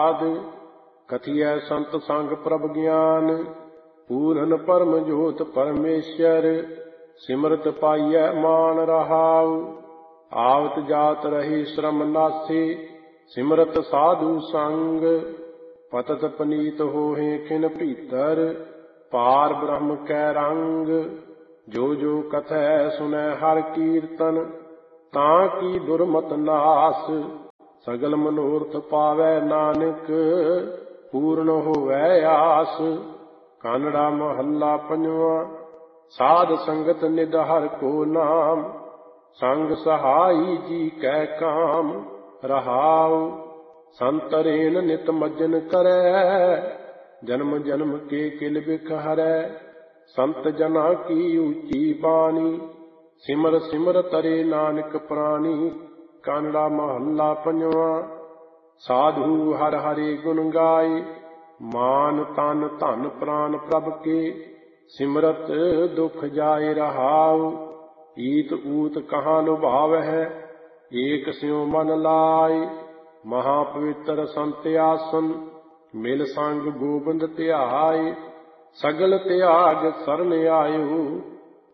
कथिय संत संग प्रभ ज्ञान, पूरन परम जोत परमेश्वर। सिमरत पाइय मान रहाउ, आवत जात रही श्रम नासे। सिमरत साधु संग, पतत पनीत होहे खिन भीतर। पार ब्रह्म कै रंग, जो जो कथै सुनै हर कीर्तन। ताकि दुर्मत नास, सगल मनोरथ पावै नानक। पूर्ण होवै आस। कानड़ा महला पंजवा। साध संगत निध हर को नाम, संग सहाई जी कै काम। रहाउ संतरेन नित मज्जन करै, जन्म जन्म के किल बिख हरै। संत जना की ऊंची बानी, सिमर सिमर तरे नानक प्राणी। कानड़ा महला पंजवा। साधु हर हरि गुण गाए, मान तन धन प्राण प्रभ के। सिमरत दुख जाए रहाउ, ईत ऊत कहाँ लुभाव है। एक स्यों मन लाए, महापवित्र संत आसन। मिल संग गोबिंद ध्याए, सगल त्याग शरण आयो।